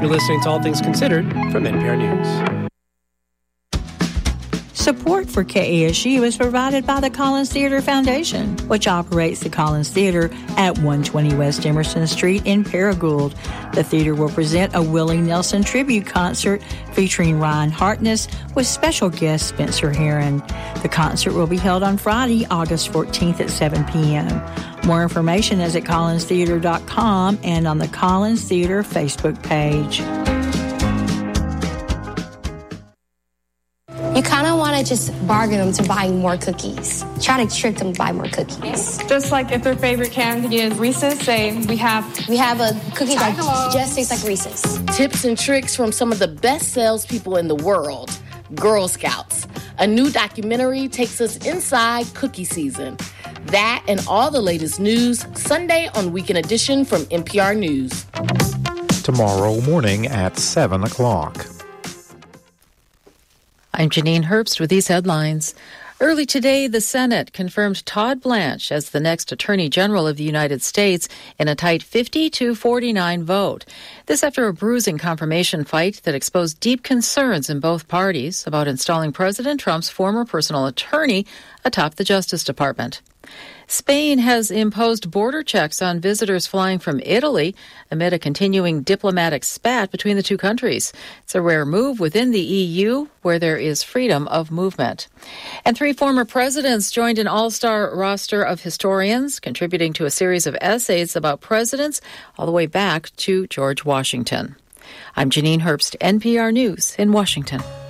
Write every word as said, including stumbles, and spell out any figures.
You're listening to All Things Considered from N P R News. Support for K A S U is provided by the Collins Theater Foundation, which operates the Collins Theater at one twenty West Emerson Street in Paragould. The theater will present a Willie Nelson tribute concert featuring Ryan Hartness with special guest Spencer Heron. The concert will be held on Friday, August fourteenth at seven p.m. More information is at collins theater dot com and on the Collins Theater Facebook page. You kind of want to just bargain them to buying more cookies. Try to trick them to buy more cookies. Just like if their favorite candy is Reese's, say we have we have a cookie that just tastes like Reese's. Tips and tricks from some of the best salespeople in the world. Girl Scouts. A new documentary takes us inside cookie season. That and all the latest news Sunday on Weekend Edition from N P R News. Tomorrow morning at seven o'clock. I'm Janine Herbst with these headlines. Early today, the Senate confirmed Todd Blanche as the next Attorney General of the United States in a tight fifty to forty-nine vote. This after a bruising confirmation fight that exposed deep concerns in both parties about installing President Trump's former personal attorney atop the Justice Department. Spain has imposed border checks on visitors flying from Italy amid a continuing diplomatic spat between the two countries. It's a rare move within the E U, where there is freedom of movement. And three former presidents joined an all-star roster of historians, contributing to a series of essays about presidents all the way back to George Washington. I'm Janine Herbst, N P R News in Washington.